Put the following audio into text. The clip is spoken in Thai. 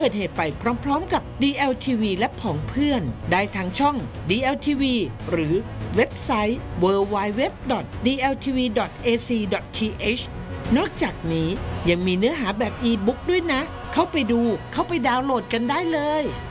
เกิดเหตุไปพร้อมๆกับ DLTV และผองเพื่อนได้ทางช่อง DLTV หรือเว็บไซต์ www.dltv.ac.th นอกจากนี้ยังมีเนื้อหาแบบอีบุ๊กด้วยนะเข้าไปดูเข้าไปดาวน์โหลดกันได้เลย